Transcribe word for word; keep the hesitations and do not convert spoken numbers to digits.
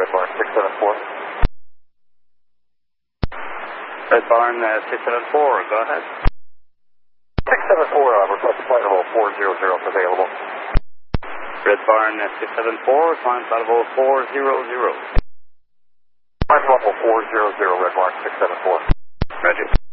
Red Barn six seven four. Red Barn uh, six seven four, go ahead. six seven four, uh, request flight level four zero zero if available. Red Barn uh, six seven four, climb flight level four zero zero. Climb level four zero zero, Red Barn six seven four. Roger.